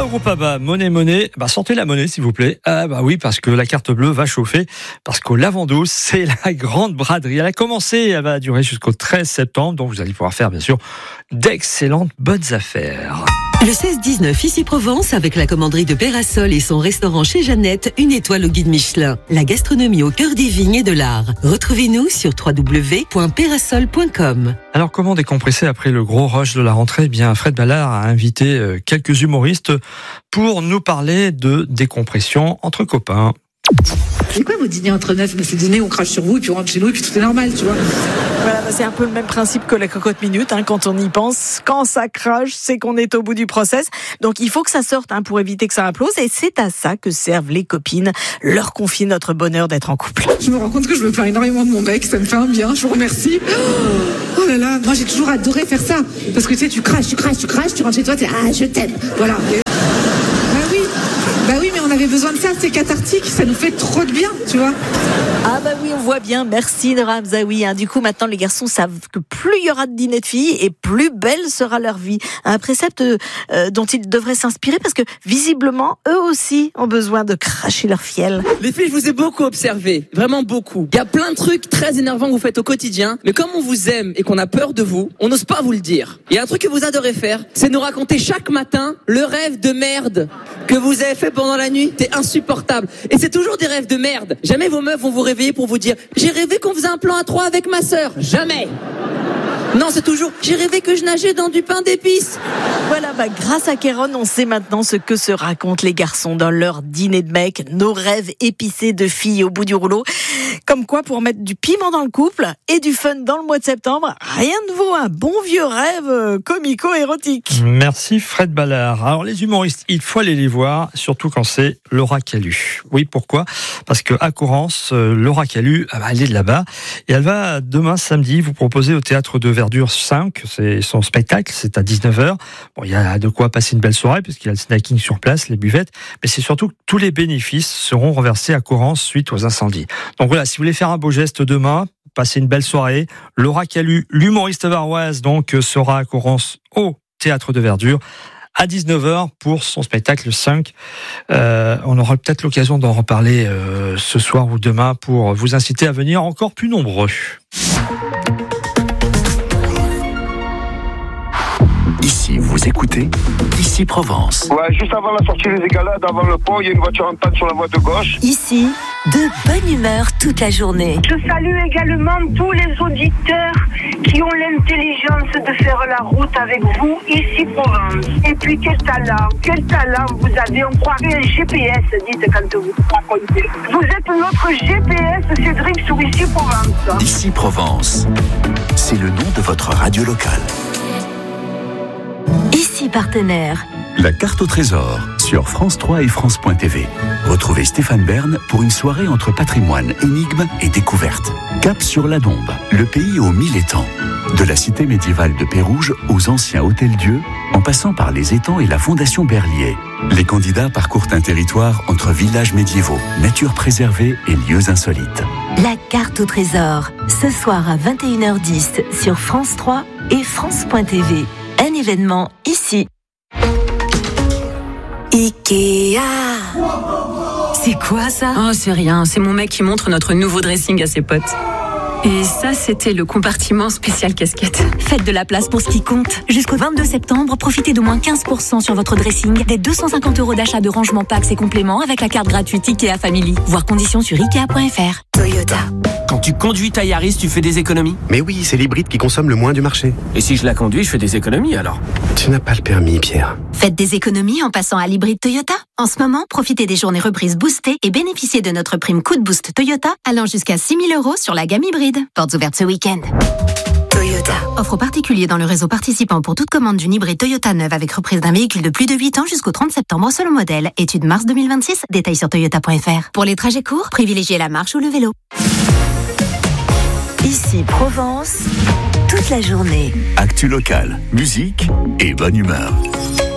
Groupama, monnaie, sortez la monnaie s'il vous plaît. Oui, parce que la carte bleue va chauffer, parce qu'au Lavandou, c'est la grande braderie. Elle a commencé, elle va durer jusqu'au 13 septembre, donc vous allez pouvoir faire bien sûr d'excellentes bonnes affaires. Le 16-19 ici Provence avec la commanderie de Pérasol et son restaurant chez Jeannette, une étoile au guide Michelin. La gastronomie au cœur des vignes et de l'art. Retrouvez-nous sur www.perasol.com. Alors comment décompresser après le gros rush de la rentrée ? Eh bien, Fred Ballard a invité quelques humoristes pour nous parler de décompression entre copains. C'est quoi vos dîners entre neufs ? C'est dîner, on crache sur vous et puis on rentre chez nous et puis tout est normal, tu vois. Voilà, c'est un peu le même principe que la cocotte minute, quand on y pense. Quand ça crache, c'est qu'on est au bout du process. Donc il faut que ça sorte pour éviter que ça implose. Et c'est à ça que servent les copines. Leur confier notre bonheur d'être en couple. Je me rends compte que je me plains énormément de mon mec, ça me fait un bien, je vous remercie. Oh là là, moi j'ai toujours adoré faire ça. Parce que tu sais, tu craches, tu rentres chez toi, tu dis je t'aime. Voilà. Bah oui, mais on avait besoin de ça, c'est cathartique, ça nous fait trop de bien, tu vois. Oui, on voit bien, merci Nora Hamzaoui. Du coup, maintenant, les garçons savent que plus il y aura de dîners de filles et plus belle sera leur vie. Un précepte dont ils devraient s'inspirer parce que, visiblement, eux aussi ont besoin de cracher leur fiel. Les filles, je vous ai beaucoup observé, vraiment beaucoup. Il y a plein de trucs très énervants que vous faites au quotidien, mais comme on vous aime et qu'on a peur de vous, on n'ose pas vous le dire. Il y a un truc que vous adorez faire, c'est nous raconter chaque matin le rêve de merde que vous avez fait pendant la nuit. C'est insupportable. Et c'est toujours des rêves de merde. Jamais vos meufs vont vous réveiller pour vous dire « J'ai rêvé qu'on faisait un plan à 3 avec ma sœur ». Jamais. Non, c'est toujours « J'ai rêvé que je nageais dans du pain d'épices ». Voilà, grâce à Kéron, on sait maintenant ce que se racontent les garçons dans leur dîner de mecs, nos rêves épicés de filles au bout du rouleau. Comme quoi, pour mettre du piment dans le couple et du fun dans le mois de septembre, rien ne vaut un bon vieux rêve comico-érotique. Merci Fred Ballard. Alors les humoristes, il faut aller les voir, surtout quand c'est Laura Calu. Oui, pourquoi ? Parce qu'à Courance, Laura Calu, elle est de là-bas et elle va demain samedi vous proposer au Théâtre de Verdure 5, c'est son spectacle, c'est à 19h. Bon, il y a de quoi passer une belle soirée puisqu'il y a le snacking sur place, les buvettes, mais c'est surtout que tous les bénéfices seront reversés à Courance suite aux incendies. Donc voilà, si vous voulez faire un beau geste demain, passez une belle soirée. Laura Calu, l'humoriste varoise, sera à Courance au Théâtre de Verdure à 19h pour son spectacle 5. On aura peut-être l'occasion d'en reparler ce soir ou demain pour vous inciter à venir encore plus nombreux. Ici, vous écoutez Ici Provence. Ouais, juste avant la sortie des égalades, avant le pont, il y a une voiture en panne sur la voie de gauche. Ici, de bonne humeur toute la journée. Je salue également tous les auditeurs qui ont l'intelligence de faire la route avec vous, Ici Provence. Et puis quel talent vous avez, on croirait un GPS, dites quand vous racontez. Vous êtes notre GPS, Cédric, sur Ici Provence. Ici Provence, c'est le nom de votre radio locale. Ici partenaire. La carte au trésor sur France 3 et France.tv. Retrouvez Stéphane Bern pour une soirée entre patrimoine, énigmes et découvertes. Cap sur la Dombe, le pays aux 1000 étangs. De la cité médiévale de Pérouge aux anciens hôtels-dieux, en passant par les étangs et la fondation Berlier. Les candidats parcourent un territoire entre villages médiévaux, nature préservée et lieux insolites. La carte au trésor, ce soir à 21h10 sur France 3 et France.tv. Un événement ici. Ikea. C'est quoi ça ? Oh, c'est rien. C'est mon mec qui montre notre nouveau dressing à ses potes. Et ça, c'était le compartiment spécial casquette. Faites de la place pour ce qui compte. Jusqu'au 22 septembre, profitez d'au moins 15% sur votre dressing, des 250 € d'achat de rangement packs et compléments avec la carte gratuite Ikea Family. Voir conditions sur Ikea.fr. Toyota. Quand tu conduis ta Yaris, tu fais des économies ? Mais oui, c'est l'hybride qui consomme le moins du marché. Et si je la conduis, je fais des économies alors ? Tu n'as pas le permis, Pierre. Faites des économies en passant à l'hybride Toyota. En ce moment, profitez des journées reprises boostées et bénéficiez de notre prime coup de boost Toyota allant jusqu'à 6 000 € sur la gamme hybride. Portes ouvertes ce week-end. Toyota. Offre aux particuliers dans le réseau participant pour toute commande d'une hybride Toyota neuve avec reprise d'un véhicule de plus de 8 ans jusqu'au 30 septembre selon modèle. Étude mars 2026. Détails sur toyota.fr. Pour les trajets courts, privilégiez la marche ou le vélo. Ici Provence, toute la journée. Actu locale, musique et bonne humeur.